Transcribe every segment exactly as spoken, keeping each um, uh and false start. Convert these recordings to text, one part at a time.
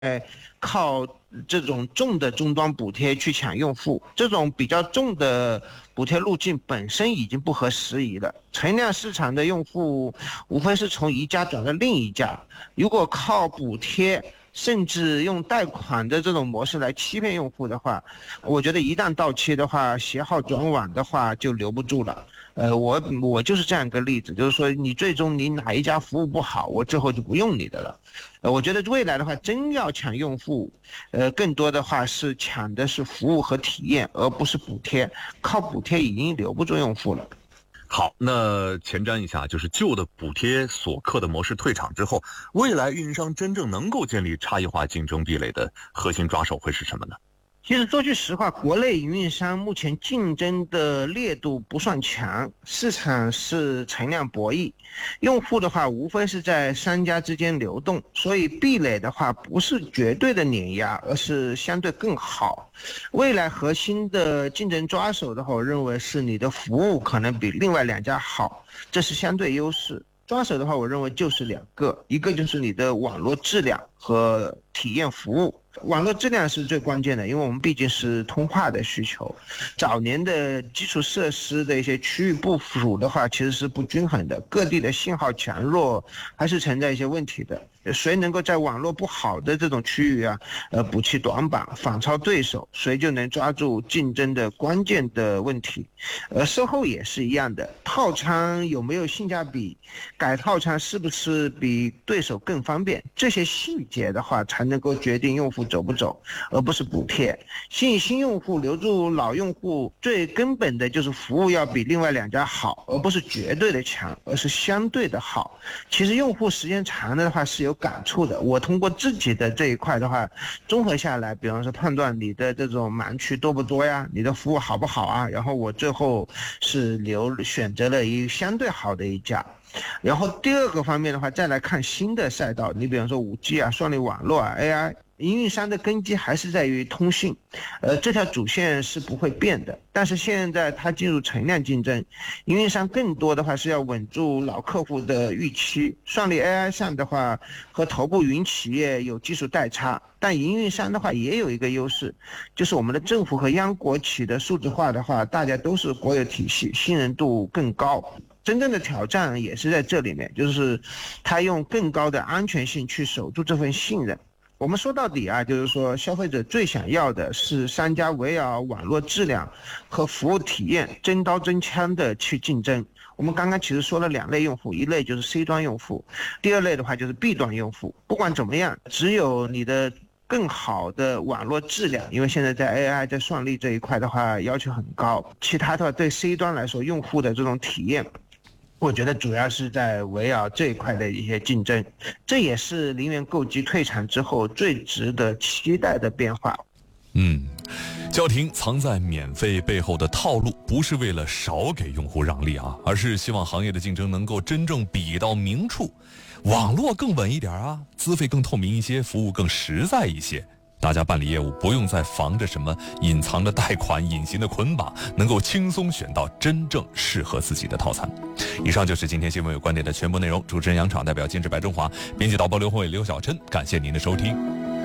靠这种重的终端补贴去抢用户，这种比较重的补贴路径本身已经不合时宜了。存量市场的用户无非是从一家转到另一家，如果靠补贴甚至用贷款的这种模式来欺骗用户的话，我觉得一旦到期的话，携号转网的话就留不住了。呃，我我就是这样一个例子，就是说你最终你哪一家服务不好，我之后就不用你的了。呃，我觉得未来的话，真要抢用户，呃，更多的话是抢的是服务和体验，而不是补贴。靠补贴已经留不住用户了。 好，那前瞻一下，就是旧的补贴锁客的模式退场之后，未来运营商真正能够建立差异化竞争壁垒的核心抓手会是什么呢？ 其实说句实话，国内营运商目前竞争的烈度不算强，市场是存量博弈，用户的话无非是在商家之间流动，所以壁垒的话不是绝对的碾压，而是相对更好。未来核心的竞争抓手的话，我认为是你的服务可能比另外两家好，这是相对优势。抓手的话，我认为就是两个，一个就是你的网络质量和体验服务。网络质量是最关键的，因为我们毕竟是通话的需求。早年的基础设施的一些区域部署的话，其实是不均衡的，各地的信号强弱还是存在一些问题的。谁能够在网络不好的这种区域啊，呃，补齐短板，反超对手，谁就能抓住竞争的关键的问题。呃，售后也是一样的，套餐有没有性价比，改套餐是不是比对手更方便，这些细节的话才能够决定用户走不走，而不是补贴。吸引新用户，留住老用户，最根本的就是服务要比另外两家好，而不是绝对的强，而是相对的好。其实用户时间长的话是有感触的，我通过自己的这一块的话，综合下来，比方说判断你的这种盲区多不多呀，你的服务好不好啊，然后我最后是留选择了一相对好的一家。然后第二个方面的话，再来看新的赛道，你比方说 五 G 啊、算力网络啊、A I， 营运商的根基还是在于通信，呃，这条主线是不会变的。但是现在它进入存量竞争，营运商更多的话是要稳住老客户的预期。算力 A I 上的话，和头部云企业有技术代差，但营运商的话也有一个优势，就是我们的政府和央国企的数字化的话，大家都是国有体系，信任度更高。真正的挑战也是在这里面，就是他用更高的安全性去守住这份信任。我们说到底啊，就是说消费者最想要的是商家围绕网络质量和服务体验真刀真枪的去竞争。我们刚刚其实说了两类用户，一类就是 C 端用户，第二类的话就是 B 端用户。不管怎么样，只有你的更好的网络质量，因为现在在 A I 在算力这一块的话要求很高，其他的话对 C 端来说，用户的这种体验，我觉得主要是在围绕这一块的一些竞争，这也是零元购机退场之后最值得期待的变化。 嗯，焦婷藏在免费背后的套路，不是为了少给用户让利啊，而是希望行业的竞争能够真正比到明处，网络更稳一点啊，资费更透明一些，服务更实在一些。大家办理业务不用再防着什么隐藏的贷款、隐形的捆绑，能够轻松选到真正适合自己的套餐。以上就是今天新闻有观点的全部内容。主持人杨昶代表监制白中华，编辑导播刘慧、刘小琛，感谢您的收听。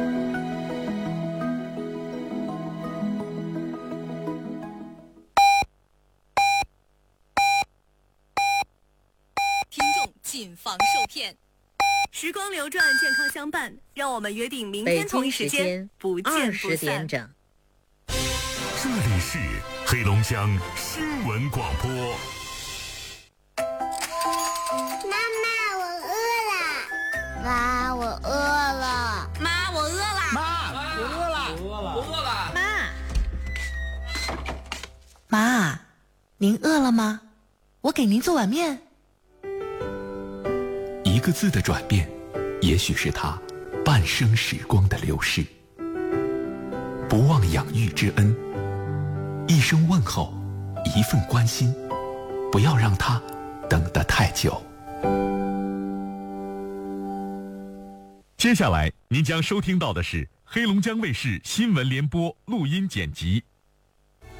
听众谨防受骗。时光流转，健康相伴，让我们约定明天同一时间不见不散。 这里是黑龙江新闻广播。 妈妈，我饿了。妈，我饿了。 妈，我饿了。 妈，我饿了。 我饿了。我饿了。 妈，妈，您饿了吗？我给您做碗面。 一个字的转变，也许是他半生时光的流逝。不忘养育之恩，一声问候，一份关心，不要让他等得太久。 接下来您将收听到的是黑龙江卫视新闻联播录音剪辑。